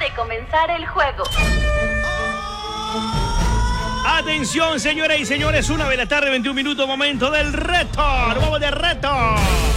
de comenzar el juego. Atención, señoras y señores, 1 de la tarde, 21 minutos, momento del reto. ¡Nos vamos de reto!